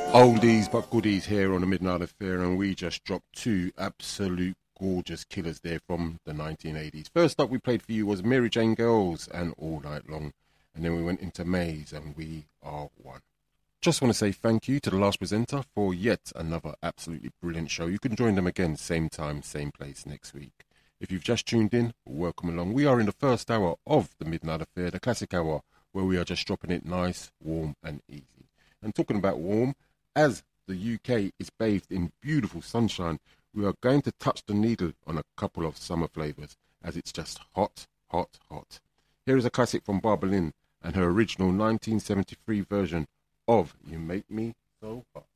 Oldies but goodies here on the Midnight Affair, and we just dropped two absolute gorgeous killers there from the 1980s. First up we played for you was Mary Jane Girls and All Night Long, and then we went into Maze and We Are One. Just want to say thank you to the last presenter for yet another absolutely brilliant show. You can join them again same time, same place next week. If you've just tuned in, welcome along. We are in the first hour of the Midnight Affair, the classic hour, where we are just dropping it nice, warm and easy. And talking about warm, as the UK is bathed in beautiful sunshine, we are going to touch the needle on a couple of summer flavours, as it's just hot, hot, hot. Here is a classic from Barbara Lynn and her original 1973 version of You Make Me So Hot.